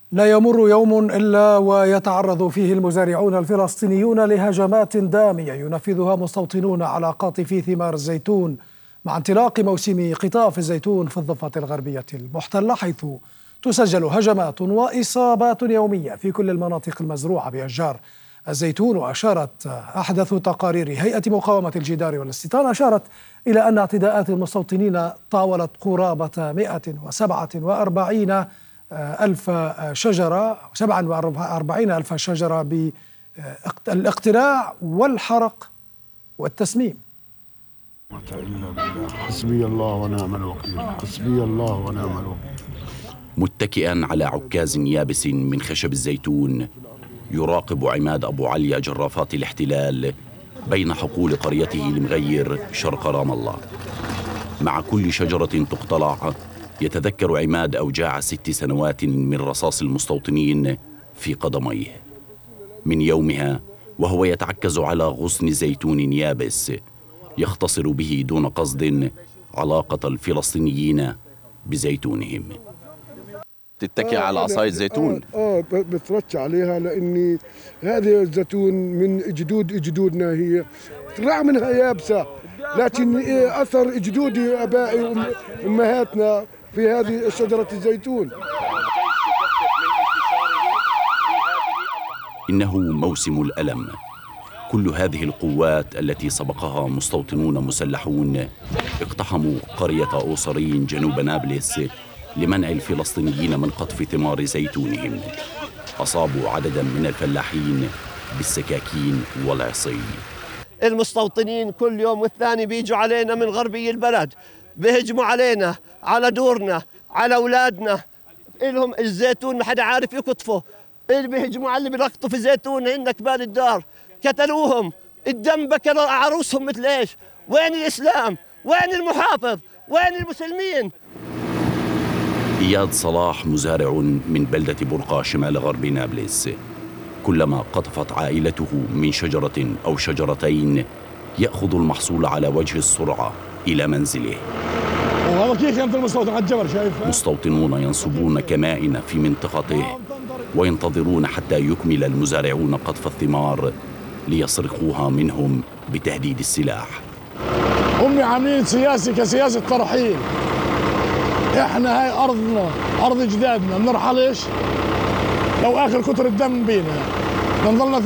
لا يمر يوم إلا ويتعرض فيه المزارعون الفلسطينيون لهجمات دامية ينفذها مستوطنون على قاطفي ثمار الزيتون مع انطلاق موسم قطاف الزيتون في الضفة الغربية المحتلة، حيث تسجل هجمات وإصابات يومية في كل المناطق المزروعة بأشجار الزيتون. وأشارت أحدث تقارير هيئة مقاومة الجدار والاستيطان إلى أن اعتداءات المستوطنين طاولت قرابة 147 ألف شجرة، 47 ألف شجرة بالاقتلاع والحرق والتسميم. حسبي الله ونعم الوكيل، حسبي الله ونعم الوكيل. متكئا على عكاز يابس من خشب الزيتون، يراقب عماد أبو علي جرافات الاحتلال بين حقول قريته المغير شرق رام الله. مع كل شجرة تقتلع يتذكر عماد أوجاع 6 سنوات من رصاص المستوطنين في قدميه. من يومها وهو يتعكز على غصن زيتون يابس يختصر به دون قصد علاقة الفلسطينيين بزيتونهم. تتكئ على عصاية زيتون؟ بترش عليها، لأني هذه الزيتون من جدودنا، هي طلع منها يابسة، لكن أثر جدودي أبائي وأمهاتنا في هذه شجرة الزيتون. إنه موسم الألم. كل هذه القوات التي سبقها مستوطنون مسلحون اقتحموا قرية أوصرين جنوب نابلس لمنع الفلسطينيين من قطف ثمار زيتونهم. أصابوا عددا من الفلاحين بالسكاكين والعصي. المستوطنين كل يوم والثاني بيجوا علينا من غربي البلد، بيهجموا علينا، على دورنا، على أولادنا. إلهم الزيتون ما حدا عارف يقطفه، اللي بيهجموا على اللي بيلقطوا في زيتون هن كبار الدار، قتلوهم، الدم بكى عروسهم. مثل ايش؟ وين الإسلام؟ وين المحافظ؟ وين المسلمين؟ إياد صلاح مزارع من بلدة برقة شمال غرب نابلس. كلما قطفت عائلته من شجرة أو شجرتين يأخذ المحصول على وجه السرعة إلى منزله. وهذا كيف كان في المستوطن على الجبل، شايف؟ مستوطنون ينصبون كمائن في منطقته وينتظرون حتى يكمل المزارعون قطف الثمار ليسرقوها منهم بتهديد السلاح. هم عاملين سياسي كسياسة ترحيل. احنا هاي أرضنا، أرض جدادنا، بنرحلش لو آخر كتر الدم بينا، بنضلنا